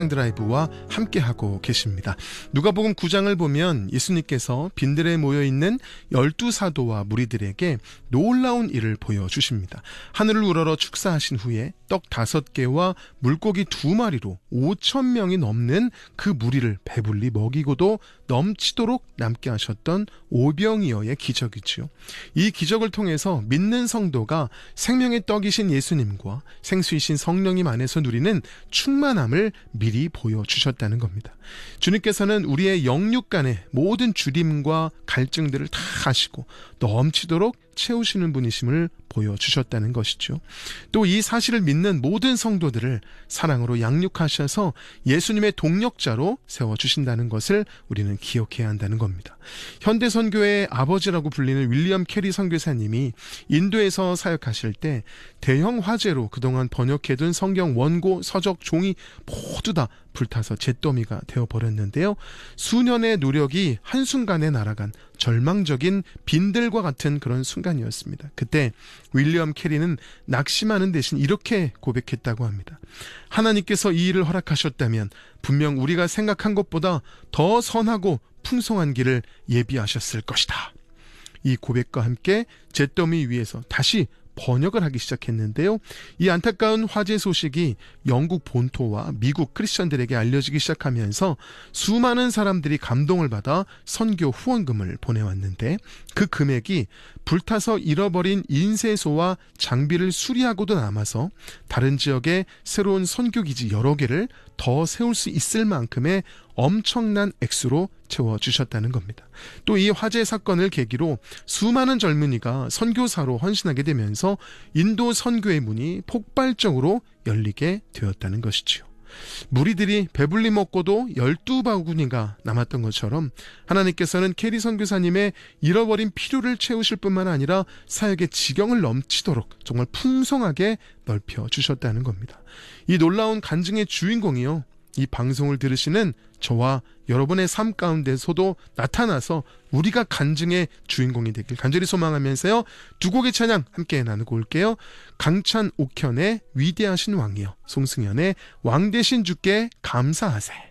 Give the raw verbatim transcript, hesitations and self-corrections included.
드라이브와 함께하고 계십니다. 누가복음 구 장을 보면 예수님께서 빈들에 모여있는 열두 사도와 무리들에게 놀라운 일을 보여주십니다. 하늘을 우러러 축사하신 후에 떡 다섯 개와 물고기 두 마리로 오천 명이 넘는 그 무리를 배불리 먹이고도 넘치도록 남게 하셨던 오병이어의 기적이지요. 이 기적을 통해서 믿는 성도가 생명의 떡이신 예수님과 생수이신 성령님 안에서 누리는 충만함을 미리 보여주셨다는 겁니다. 주님께서는 우리의 영육 간의 모든 주림과 갈증들을 다 하시고 넘치도록 채우시는 분이심을 보여주셨다는 것이죠. 또 이 사실을 믿는 모든 성도들을 사랑으로 양육하셔서 예수님의 동력자로 세워주신다는 것을 우리는 기억해야 한다는 겁니다. 현대선교의 아버지라고 불리는 윌리엄 캐리 선교사님이 인도에서 사역하실 때 대형 화재로 그동안 번역해둔 성경 원고, 서적, 종이 모두 다 불타서 잿더미가 되어버렸는데요. 수년의 노력이 한순간에 날아간 절망적인 빈들과 같은 그런 순간이었습니다. 그때 윌리엄 캐리는 낙심하는 대신 이렇게 고백했다고 합니다. 하나님께서 이 일을 허락하셨다면 분명 우리가 생각한 것보다 더 선하고 풍성한 길을 예비하셨을 것이다. 이 고백과 함께 잿더미 위에서 다시 번역을 하기 시작했는데요. 이 안타까운 화재 소식이 영국 본토와 미국 크리스천들에게 알려지기 시작하면서 수많은 사람들이 감동을 받아 선교 후원금을 보내왔는데 그 금액이 불타서 잃어버린 인쇄소와 장비를 수리하고도 남아서 다른 지역에 새로운 선교기지 여러 개를 더 세울 수 있을 만큼의 엄청난 액수로 채워주셨다는 겁니다. 또 이 화재 사건을 계기로 수많은 젊은이가 선교사로 헌신하게 되면서 인도 선교의 문이 폭발적으로 열리게 되었다는 것이지요. 무리들이 배불리 먹고도 열두 바구니가 남았던 것처럼 하나님께서는 캐리 선교사님의 잃어버린 필요를 채우실 뿐만 아니라 사역의 지경을 넘치도록 정말 풍성하게 넓혀주셨다는 겁니다. 이 놀라운 간증의 주인공이요, 이 방송을 들으시는 저와 여러분의 삶 가운데서도 나타나서 우리가 간증의 주인공이 되길 간절히 소망하면서요, 두 곡의 찬양 함께 나누고 올게요. 강찬 옥현의 위대하신 왕이여, 송승연의 왕 되신 주께 감사하세.